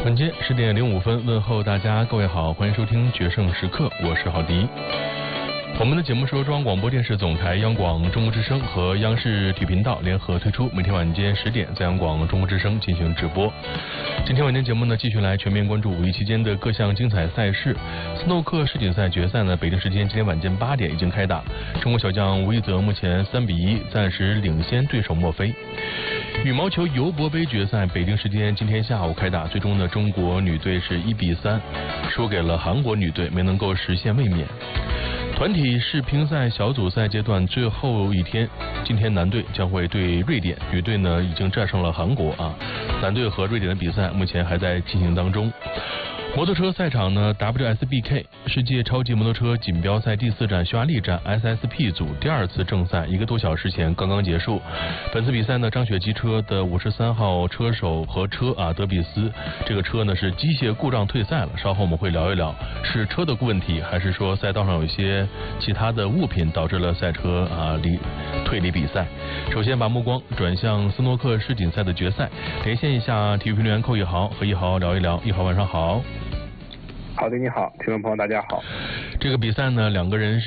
晚间10:05，问候大家，各位好，欢迎收听决胜时刻，我是郝迪。我们的节目是由中央广播电视总台、央广中国之声和央视体育频道联合推出，每天晚间10点在央广中国之声进行直播。今天晚间节目呢，继续来全面关注5一期间的各项精彩赛事。斯诺克世锦赛决赛呢，北京时间今天晚间8点已经开打，中国小将吴亦泽目前3-1暂时领先对手墨菲。羽毛球尤伯杯决赛北京时间今天下午开打，最终呢，中国女队是1-3输给了韩国女队，没能够实现卫冕。团体世乒赛小组赛阶段最后一天，今天男队将会对瑞典，女队呢已经战胜了韩国啊。男队和瑞典的比赛目前还在进行当中。摩托车赛场呢 ，WSBK 世界超级摩托车锦标赛第4站匈牙利站 SSP 组第2次正赛1个多小时前刚刚结束。本次比赛呢，张雪机车的53号车手和车德比斯，这个车呢是机械故障退赛了。稍后我们会聊一聊，是车的问题，还是说赛道上有一些其他的物品导致了赛车退离比赛。首先把目光转向斯诺克世锦赛的决赛，连线一下体育评论员寇一豪，和一豪聊一聊。一豪晚上好。 好的，你好，听众朋友大家好。 这个比赛呢，两个人是